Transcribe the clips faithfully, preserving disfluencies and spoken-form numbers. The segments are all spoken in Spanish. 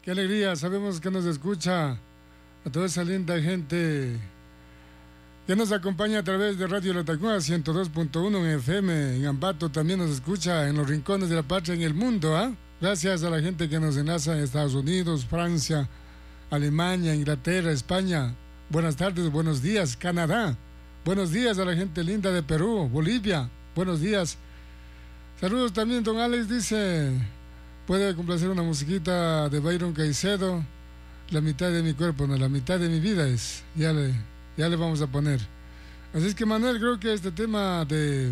qué alegría, sabemos que nos escucha a toda esa linda gente que nos acompaña a través de Radio La Tacunga ciento dos punto uno en F M, en Ambato también nos escucha en los rincones de la patria en el mundo, ¿ah? ¿eh? Gracias a la gente que nos enlaza en Estados Unidos, Francia, Alemania, Inglaterra, España. Buenas tardes, buenos días, Canadá. Buenos días a la gente linda de Perú, Bolivia. Buenos días. Saludos también, don Alex dice, puede complacer una musiquita de Byron Caicedo, la mitad de mi cuerpo, no, la mitad de mi vida es, ya le, ya le vamos a poner. Así es que Manuel, creo que este tema de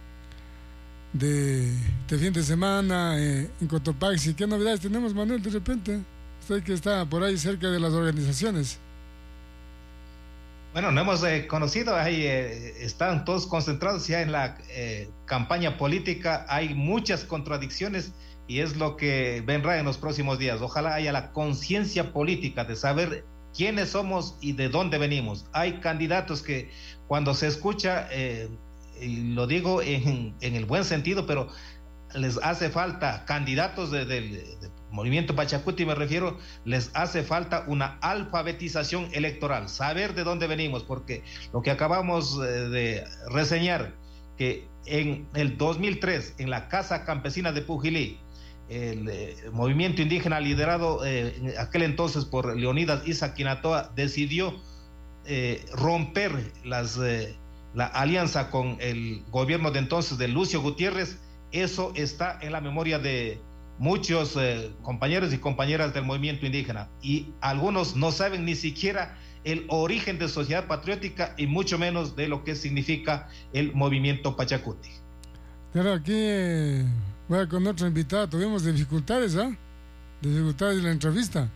de, de fin de semana eh, en Cotopaxi, ¿qué novedades tenemos, Manuel, de repente? Usted que está por ahí cerca de las organizaciones. Bueno, no hemos eh, conocido, ahí eh, están todos concentrados ya en la eh, campaña política, hay muchas contradicciones y es lo que vendrá en los próximos días. Ojalá haya la conciencia política de saber quiénes somos y de dónde venimos. Hay candidatos que cuando se escucha, eh, y lo digo en, en el buen sentido, pero les hace falta candidatos del de, de, de Movimiento Pachacuti, me refiero, les hace falta una alfabetización electoral, saber de dónde venimos, porque lo que acabamos de reseñar, que en el dos mil tres, en la Casa Campesina de Pujilí, el eh, movimiento indígena liderado eh, en aquel entonces por Leonidas Isa Quinatoa decidió eh, romper las, eh, la alianza con el gobierno de entonces de Lucio Gutiérrez. Eso está en la memoria de muchos eh, compañeros y compañeras del movimiento indígena, y algunos no saben ni siquiera el origen de Sociedad Patriótica y mucho menos de lo que significa el movimiento Pachacuti. Pero aquí eh, voy con otro invitado, tuvimos dificultades, ¿ah? ¿eh? Dificultades en la entrevista.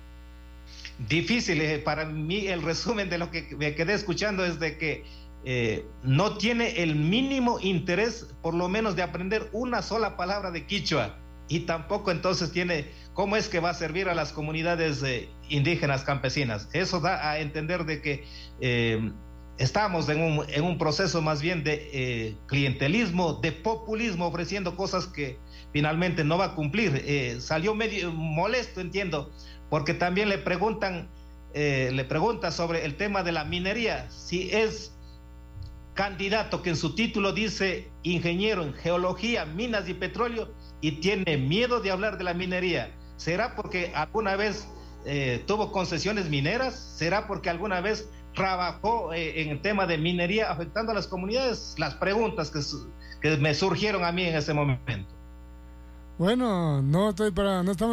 Difícil, eh, para mí el resumen de lo que me quedé escuchando es de que eh, no tiene el mínimo interés, por lo menos, de aprender una sola palabra de quichua. Y tampoco entonces tiene cómo es que va a servir a las comunidades eh, indígenas campesinas. Eso da a entender de que eh, estamos en un, en un proceso más bien de eh, clientelismo, de populismo, ofreciendo cosas que finalmente no va a cumplir. Eh, salió medio molesto, entiendo, porque también le preguntan, eh, le pregunta sobre el tema de la minería, si es candidato que en su título dice ingeniero en geología, minas y petróleo, y tiene miedo de hablar de la minería. ¿Será porque alguna vez eh, tuvo concesiones mineras? ¿Será porque alguna vez trabajó eh, en el tema de minería afectando a las comunidades? Las preguntas que, que me surgieron a mí en ese momento. Bueno, no estoy para, no estamos